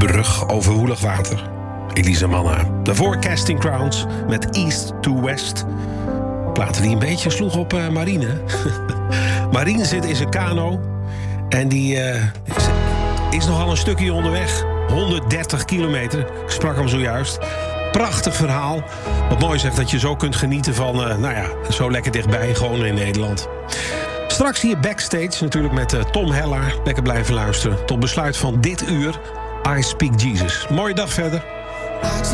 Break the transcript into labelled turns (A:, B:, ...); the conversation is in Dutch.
A: brug over woelig water. Elisa Manna. Daarvoor Casting Crowns met East to West. Platen die een beetje sloeg op Marine. Marine zit in zijn kano. En die is nogal een stukje onderweg. 130 kilometer. Ik sprak hem zojuist. Prachtig verhaal. Wat mooi zegt dat je zo kunt genieten van... zo lekker dichtbij, gewoon in Nederland. Straks hier backstage natuurlijk met Tom Hellaar. Lekker blijven luisteren. Tot besluit van dit uur. I Speak Jesus. Mooie dag verder.